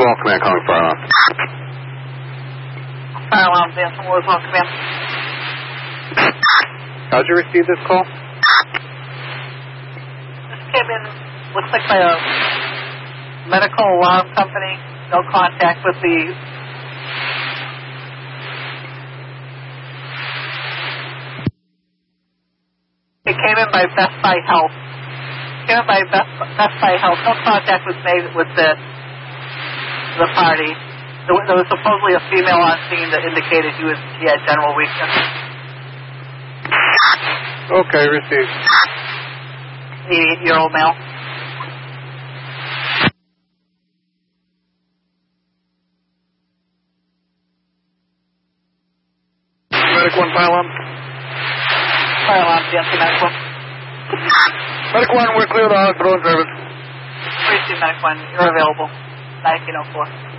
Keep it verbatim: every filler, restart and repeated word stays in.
Hall Command calling fire alarm. Fire alarm, Vanson Woods Hall Command. How'd you receive this call? This came in, looks like by a medical alarm company. No contact with the... It came in by Best Buy Health. It came in by Best, Best Buy Health. No contact was made with the, the party. There was, there was supposedly a female on scene that indicated he was he had general weakness. Okay, received. eighty-eight-year-old male. Medic one, fire alarm. Fire alarm, yes, Medic one. Medic one, we're clear to hospital and service. Receive Medic one, you're available. nineteen oh four.